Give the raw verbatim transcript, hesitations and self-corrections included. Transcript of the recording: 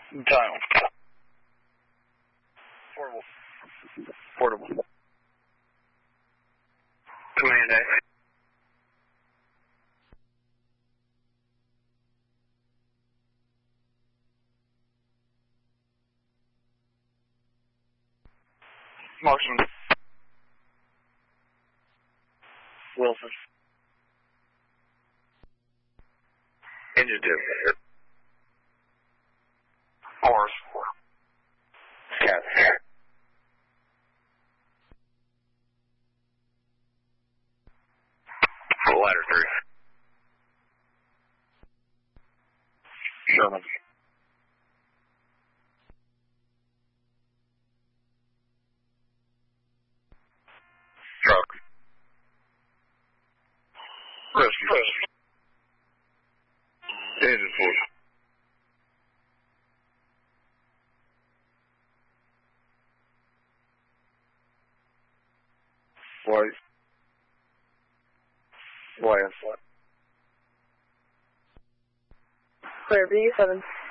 Dial. Portable. Portable. Command A. Marksman. Wilson. Engine two. Horse. Cat. Ladder three. Sherman. Truck. Rescue. Engine four. White. White and flat. Clear, B seven.